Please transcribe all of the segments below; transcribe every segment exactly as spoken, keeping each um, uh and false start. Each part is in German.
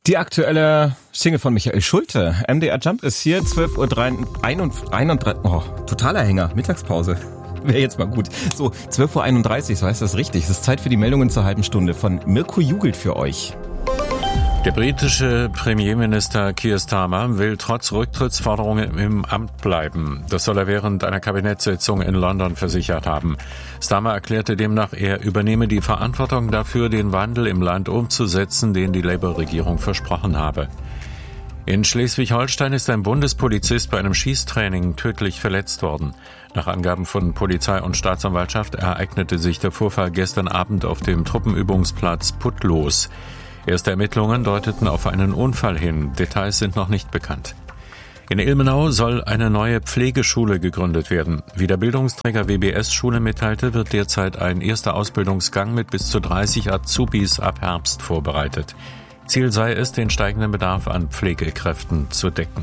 Die aktuelle Single von Michael Schulte. M D R Jump ist hier, zwölf Uhr einunddreißig. Oh, totaler Hänger, Mittagspause. Wäre jetzt mal gut. So, zwölf Uhr einunddreißig, so heißt das richtig. Es ist Zeit für die Meldungen zur halben Stunde von Mirko Jugelt für euch. Der britische Premierminister Keir Starmer will trotz Rücktrittsforderungen im Amt bleiben. Das soll er während einer Kabinettssitzung in London versichert haben. Starmer erklärte demnach, er übernehme die Verantwortung dafür, den Wandel im Land umzusetzen, den die Labour-Regierung versprochen habe. In Schleswig-Holstein ist ein Bundespolizist bei einem Schießtraining tödlich verletzt worden. Nach Angaben von Polizei und Staatsanwaltschaft ereignete sich der Vorfall gestern Abend auf dem Truppenübungsplatz Putlos. Erste Ermittlungen deuteten auf einen Unfall hin. Details sind noch nicht bekannt. In Ilmenau soll eine neue Pflegeschule gegründet werden. Wie der Bildungsträger W B S Schule mitteilte, wird derzeit ein erster Ausbildungsgang mit bis zu dreißig Azubis ab Herbst vorbereitet. Ziel sei es, den steigenden Bedarf an Pflegekräften zu decken.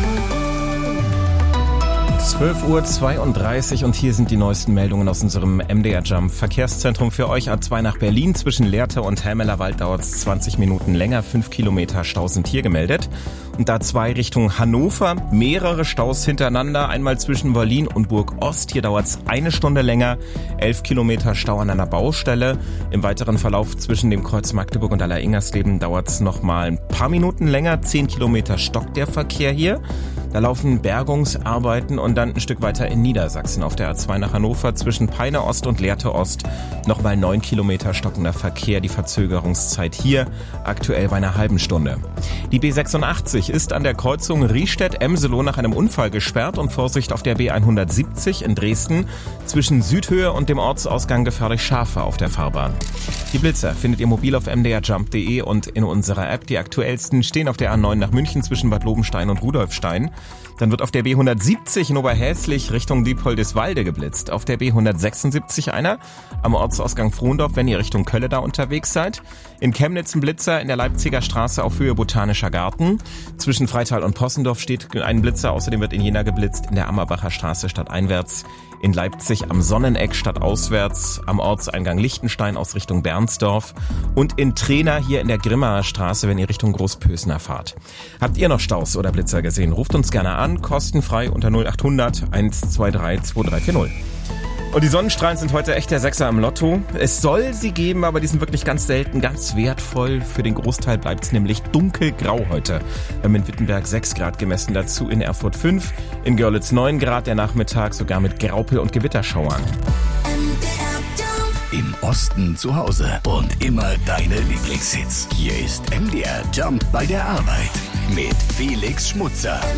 zwölf Uhr zweiunddreißig und hier sind die neuesten Meldungen aus unserem M D R Jump Verkehrszentrum für euch. A zwei nach Berlin, zwischen Lehrte und Helmelerwald dauert es zwanzig Minuten länger, fünf Kilometer Stau sind hier gemeldet. Und A zwei Richtung Hannover, mehrere Staus hintereinander, einmal zwischen Berlin und Burg-Ost. Hier dauert es eine Stunde länger, elf Kilometer Stau an einer Baustelle. Im weiteren Verlauf zwischen dem Kreuz Magdeburg und Aller-Ingersleben dauert es nochmal ein paar Minuten länger, zehn Kilometer stockt der Verkehr hier. Da laufen Bergungsarbeiten und dann ein Stück weiter in Niedersachsen auf der A zwei nach Hannover zwischen Peine Ost und Lehrte Ost. Nochmal neun Kilometer stockender Verkehr, die Verzögerungszeit hier aktuell bei einer halben Stunde. Die B sechsundachtzig ist an der Kreuzung Riestedt-Emselow nach einem Unfall gesperrt und Vorsicht auf der B hundertsiebzig in Dresden zwischen Südhöhe und dem Ortsausgang gefährlich Schafe auf der Fahrbahn. Die Blitzer findet ihr mobil auf m d r jump punkt d e und in unserer App. Die aktuellsten stehen auf der A neun nach München zwischen Bad Lobenstein und Rudolfstein. Dann wird auf der B hundertsiebzig in Oberhäslich Richtung Diepoldeswalde geblitzt. Auf der B hundertsechsundsiebzig einer am Ortsausgang Frohndorf, wenn ihr Richtung Kölle da unterwegs seid. In Chemnitz ein Blitzer in der Leipziger Straße auf Höhe Botanischer Garten. Zwischen Freital und Possendorf steht ein Blitzer. Außerdem wird in Jena geblitzt in der Ammerbacher Straße stadteinwärts. In Leipzig am Sonneneck stadtauswärts, am Ortseingang Lichtenstein aus Richtung Bernsdorf und in Trena hier in der Grimmaer Straße, wenn ihr Richtung Großpösner fahrt. Habt ihr noch Staus oder Blitzer gesehen? Ruft uns gerne an, kostenfrei unter null achthundert eins zwei drei zwei drei vier null. Und die Sonnenstrahlen sind heute echt der Sechser im Lotto. Es soll sie geben, aber die sind wirklich ganz selten, ganz wertvoll. Für den Großteil bleibt es nämlich dunkelgrau heute. Wir haben in Wittenberg sechs Grad gemessen, dazu in Erfurt fünf, in Görlitz neun Grad, der Nachmittag sogar mit Graupel- und Gewitterschauern. Im Osten zu Hause und immer deine Lieblingshits. Hier ist M D R Jump bei der Arbeit mit Felix Schmutzer.